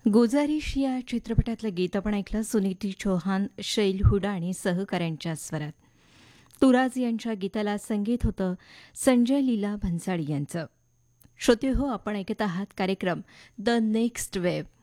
गुजारिश या चित्रपटातलं गीत आपण ऐकलं सुनीती चौहान, शैल हुडा आणि सहकाऱ्यांच्या स्वरात. तुराज यांच्या गीताला संगीत होतं संजय लीला भन्साळी यांचं. श्रोते हो, आपण ऐकत आहात कार्यक्रम द नेक्स्ट वेव्ह.